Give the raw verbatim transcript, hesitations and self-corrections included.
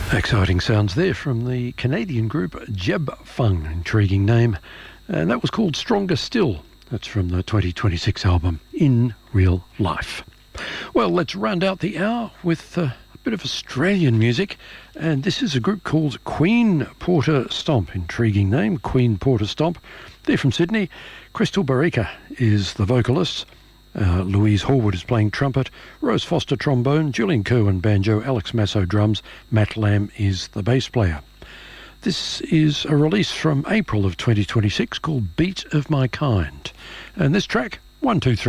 Exciting sounds there from the Canadian group Jeb Fung, intriguing name, and that was called Stronger Still. That's from the twenty twenty-six album In Real Life. Well, let's round out the hour with uh, a bit of Australian music, and this is a group called Queen Porter Stomp, intriguing name, Queen Porter Stomp. They're from Sydney. Crystal Barica is the vocalist. Uh, Louise Horwood is playing trumpet, Rose Foster trombone, Julian Kerwin banjo, Alex Masso drums, Matt Lamb is the bass player. This is a release from April of twenty twenty-six called Beat of My Kind. And this track, one two three